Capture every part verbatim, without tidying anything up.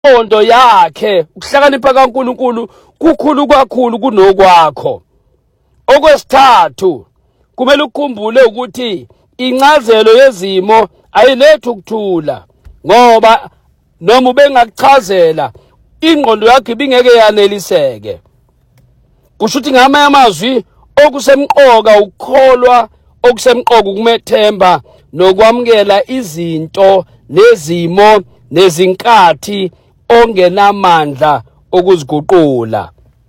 Ondo yakhe ukuhlakanipha kaNkuluNkulu kukhulu kakhulu kunokwakho. Okwesithathu, kumele ukukhumbule ukuthi incazelo yezimo ayilethi ukuthula, ngoba noma ubengakuchazela ingqondo yakho ibingeke yaneliseke. Kusho ukuthi ngamanye amazwi okusemqoka ukukholwa, okusemqoka ukumethemba nokwamukela izinto nezimo nezinkathi ongenamandla okuziguqula.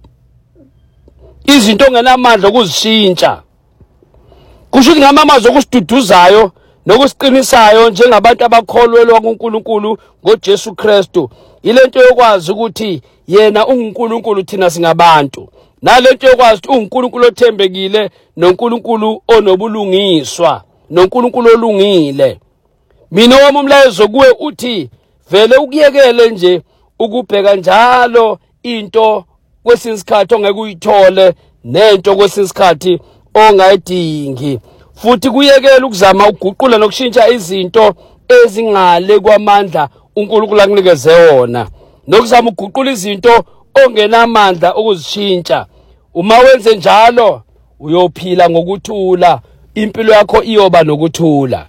Izinto ongenamandla okuzishintsha. Kusho ukuthi ngamanye amazwi okusiduduzayo nokusiqinisayo njengabantu abakholwelwa kuNkulunkulu ngoJesu Kristu ilento yokwazi ukuthi yena unguNkulunkulu thina singabantu. Nalento yokwazi ukuthi uNkulunkulu othembekile noNkulunkulu onobulungiswa noNkulunkulu olungile. Mina wami umlayezo kuwe uthi vele ukuyekele nje ukubheka njalo into kwesinye isikhathi ongeke uyithole nento kwesinye isikhathi ongayidingi. Futhi kuyekela ukuzama ukuguqula nokushintsha izinto ezingale kwamandla uNkulunkulu akunikeze wona. Nokuzama ukuguqula izinto ongenamandla okuzishintsha. Uma wenze njalo uyophila ngokuthula, impilo yakho iyoba nokuthula.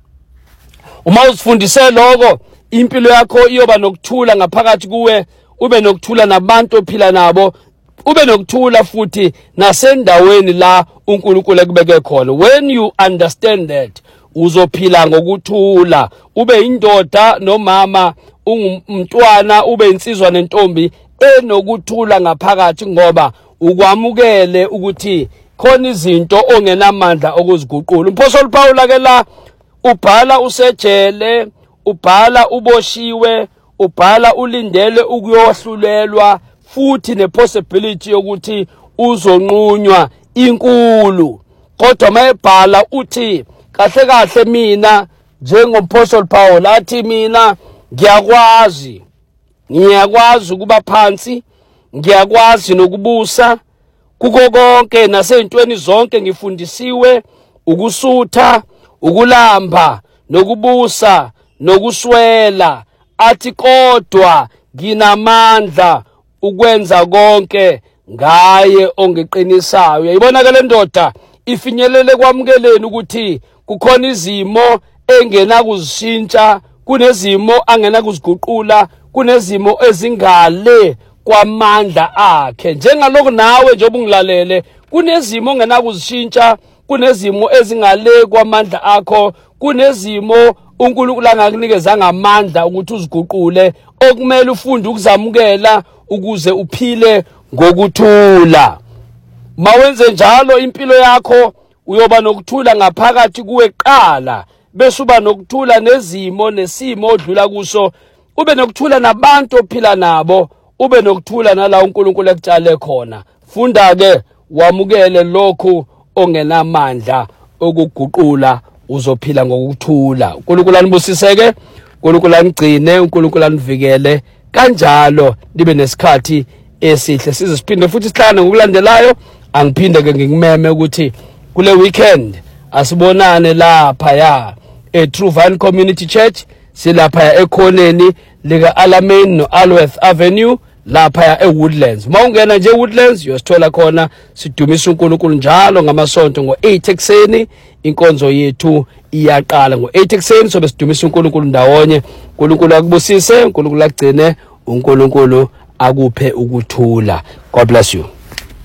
Uma uzifundise lokho, impilo yakho iyoba nokuthula ngaphakathi kuwe, ube nokuthula nabantu ophila nabo, ube nokuthula futhi nasendaweni la uNkulunkulu ekubeke khona. When you understand that, uzophila ngokuthula, ube indoda nomama, ungumntwana, ube insizwa nentombi enokuthula ngaphakathi, ngoba ukwamukele ukuthi khona izinto ongenamandla okuziguqula. Umpostoli Paul ake la ubhala usejele, ubhala uboshiwe, ubhala ulindele ukuyohlulelwa, futhi nepossibility yokuthi uzonqunywa inkulu. Kodwa mayebhala uthi kahle kahle mina njengompostoli Paul athi mina ngiyakwazi ngiyakwazi ukuba phansi, ngiyakwazi nokubusa kuko konke nasezintweni zonke ngifundisiwe ukusutha, ukulamba, nokubusa, nokuswela. Athi kodwa nginamandla ukwenza konke ngaye ongiqinisayo. Uyayibona ke le ndoda ifinyelele kwamukeleni ukuthi kukhona izimo engena kuzishintsha, kunezimo angena kuziguqula, kunezimo ezingale kwamandla akhe. Njengalokho nawe njengoba ungilalele, kunezimo ongena kuzishintsha, kunezimo ezingale kwamandla akho, kunezimo uNkulunkulu angakunikezanga amandla ukuthi uziguqule, okumele ufunde ukuzamukela ukuze uphile ngokuthula. Mawenze njalo impilo yakho uyoba nokuthula ngaphakathi kuwe qala, bese uba nokuthula nezimo nesimo odlula kuso, ube nokuthula nabantu ophila nabo, ube nokuthula nala uNkulunkulu ekutshale khona. Funda ke wamukele lokhu ongenamandla okuguqula, uzophila ngokuthula. uNkulunkulu anibusiseke, uNkulunkulu anigcine, uNkulunkulu anivikele, kanjalo nibe nesikhathi esihle. Size siphinde futhi sihlane ngokulandelayo. Angiphinde ke ngikumeme ukuthi kule weekend asibonane lapha ya e True Vine Community Church, silapha ekhoneni lika Alamein no Alworth Avenue lapha eWoodlands. Uma ungena nje eWoodlands uyosithola khona, sidumisa uNkulunkulu njalo ngamasonto ngo eight ekseni. Inkonzo yethu iyaqala ngo eight ekseni, sobe sidumisa uNkulunkulu ndawonye. uNkulunkulu akubusise, uNkulunkulu agcine, uNkulunkulu akuphe ukuthula. God bless you.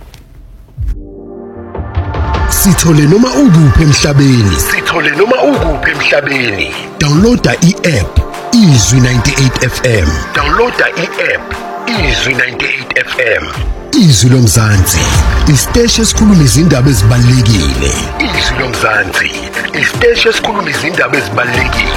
Sithole noma ukuphi emhlabeni. Sithole noma ukuphi emhlabeni. Downloada i-app Izwi ninety-eight F M. Downloada i-app Izwi ninety-eight F M. Izwi lomzansi, isiteshi esikhuluma izindaba ezibalulekile. Izwi lomzansi, isiteshi esikhuluma izindaba ezibalulekile.